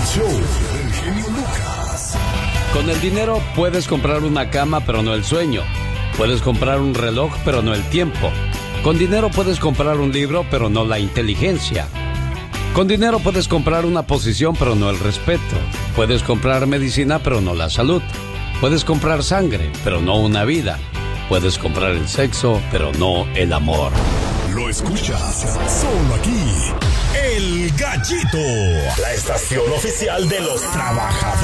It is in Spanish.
show del genio Lucas. Con el dinero puedes comprar una cama, pero no el sueño. Puedes comprar un reloj, pero no el tiempo. Con dinero puedes comprar un libro, pero no la inteligencia. Con dinero puedes comprar una posición, pero no el respeto. Puedes comprar medicina, pero no la salud. Puedes comprar sangre, pero no una vida. Puedes comprar el sexo, pero no el amor. Lo escuchas solo aquí. El Gallito, la estación oficial de los trabajadores.